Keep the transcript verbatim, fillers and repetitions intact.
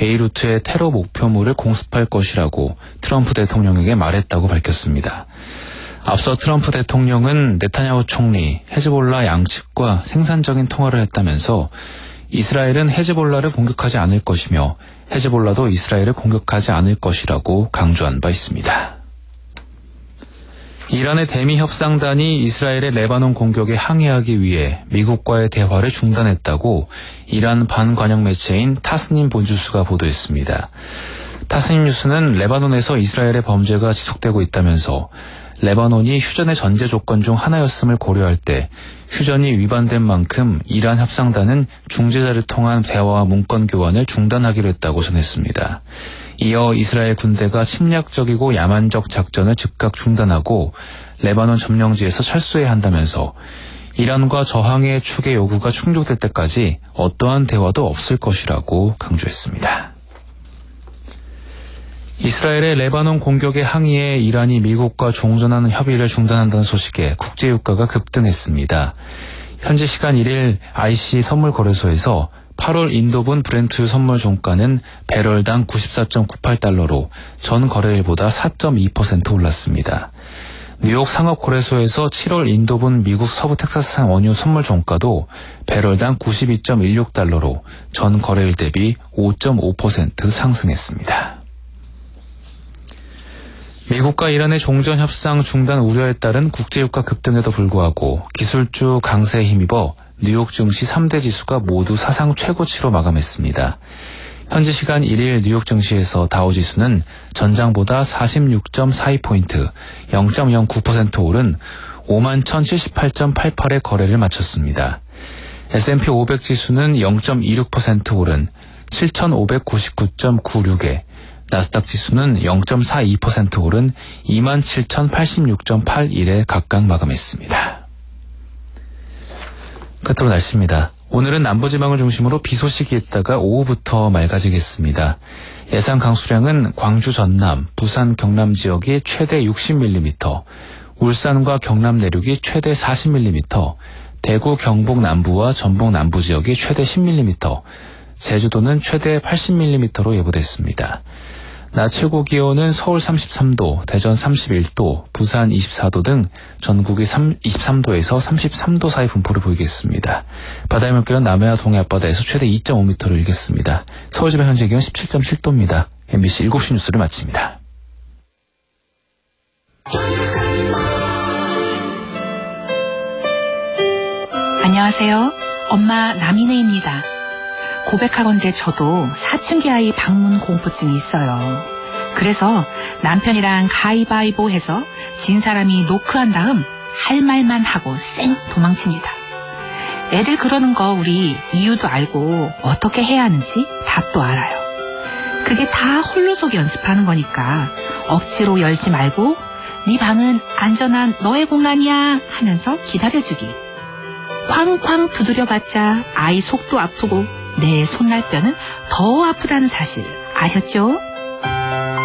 베이루트의 테러 목표물을 공습할 것이라고 트럼프 대통령에게 말했다고 밝혔습니다. 앞서 트럼프 대통령은 네타냐후 총리, 헤즈볼라 양측과 생산적인 통화를 했다면서 이스라엘은 헤즈볼라를 공격하지 않을 것이며 헤즈볼라도 이스라엘을 공격하지 않을 것이라고 강조한 바 있습니다. 이란의 대미 협상단이 이스라엘의 레바논 공격에 항의하기 위해 미국과의 대화를 중단했다고 이란 반관영 매체인 타스님 본주스가 보도했습니다. 타스님 뉴스는 레바논에서 이스라엘의 범죄가 지속되고 있다면서 레바논이 휴전의 전제 조건 중 하나였음을 고려할 때 휴전이 위반된 만큼 이란 협상단은 중재자를 통한 대화와 문건 교환을 중단하기로 했다고 전했습니다. 이어 이스라엘 군대가 침략적이고 야만적 작전을 즉각 중단하고 레바논 점령지에서 철수해야 한다면서 이란과 저항의 축의 요구가 충족될 때까지 어떠한 대화도 없을 것이라고 강조했습니다. 이스라엘의 레바논 공격에 항의해 이란이 미국과 종전하는 협의를 중단한다는 소식에 국제유가가 급등했습니다. 현지 시간 일 일 아이씨 선물 거래소에서 팔월 인도분 브렌트유 선물 종가는 배럴당 구십사 점 구팔 달러로 전 거래일보다 사 점 이 퍼센트 올랐습니다. 뉴욕 상업거래소에서 칠월 인도분 미국 서부 텍사스산 원유 선물 종가도 배럴당 구십이 점 일육 달러로 전 거래일 대비 오 점 오 퍼센트 상승했습니다. 미국과 이란의 종전 협상 중단 우려에 따른 국제유가 급등에도 불구하고 기술주 강세에 힘입어 뉴욕 증시 삼 대 지수가 모두 사상 최고치로 마감했습니다. 현지 시간 일 일 뉴욕 증시에서 다우지수는 전장보다 사십육 점 사이 포인트, 영 점 영구 퍼센트 오른 오만 천칠십팔 점 팔팔에 거래를 마쳤습니다. 에스 앤 피 오백 지수는 영 점 이육 퍼센트 오른 칠천오백구십구 점 구육에, 나스닥 지수는 영 점 사이 퍼센트 오른 이만 칠천팔십육 점 팔일에 각각 마감했습니다. 끝으로 날씨입니다. 오늘은 남부지방을 중심으로 비 소식이 있다가 오후부터 맑아지겠습니다. 예상 강수량은 광주 전남, 부산 경남 지역이 최대 육십 밀리미터, 울산과 경남 내륙이 최대 사십 밀리미터, 대구 경북 남부와 전북 남부 지역이 최대 십 밀리미터, 제주도는 최대 팔십 밀리미터로 예보됐습니다. 낮 최고 기온은 서울 삼십삼 도, 대전 삼십일 도, 부산 이십사 도 등 전국이 이십삼 도에서 삼십삼 도 사이 분포를 보이겠습니다. 바다의 물결은 남해와 동해 앞바다에서 최대 이 점 오 미터를 일겠습니다. 서울 지방 현재 기온 십칠 점 칠 도입니다. 엠비씨 일곱 시 뉴스를 마칩니다. 안녕하세요. 엄마 남인혜입니다. 고백하건대 저도 사춘기 아이 방문 공포증이 있어요. 그래서 남편이랑 가위바위보 해서 진 사람이 노크한 다음 할 말만 하고 쌩 도망칩니다. 애들 그러는 거 우리 이유도 알고 어떻게 해야 하는지 답도 알아요. 그게 다 홀로속 연습하는 거니까 억지로 열지 말고 네 방은 안전한 너의 공간이야 하면서 기다려주기. 쾅쾅 두드려봤자 아이 속도 아프고 내 손날뼈는 더 아프다는 사실 아셨죠?